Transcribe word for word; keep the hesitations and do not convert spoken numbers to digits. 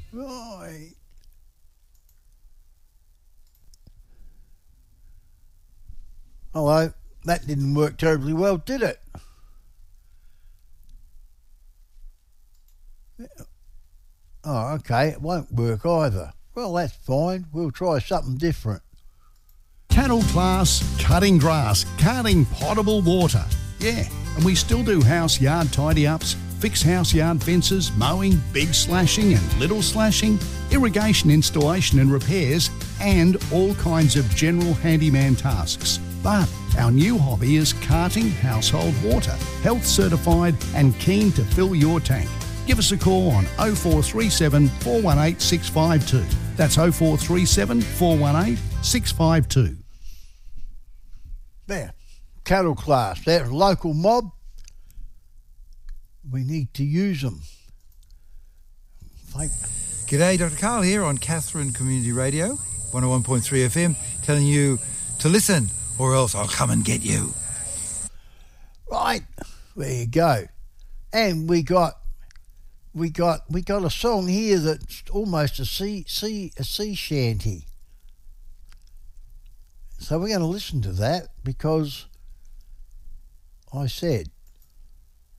Right. Hello. That didn't work terribly well, did it? Oh, okay. It won't work either. Well, that's fine. We'll try something different. Cattle Class Cutting Grass, carting potable water. Yeah, and we still do house yard tidy-ups, fix house yard fences, mowing, big slashing and little slashing, irrigation installation and repairs, and all kinds of general handyman tasks. But our new hobby is carting household water, health certified and keen to fill your tank. Give us a call on oh four three seven, four one eight, six five two. That's oh four three seven, four one eight, six five two. There. Cattle Class. That local mob. We need to use them. Thank- G'day, Doctor Carl here on Catherine Community Radio, one oh one point three F M, telling you to listen or else I'll come and get you. Right. There you go. And we got we got we got a song here that's almost a sea sea a sea shanty. So we're going to listen to that because I said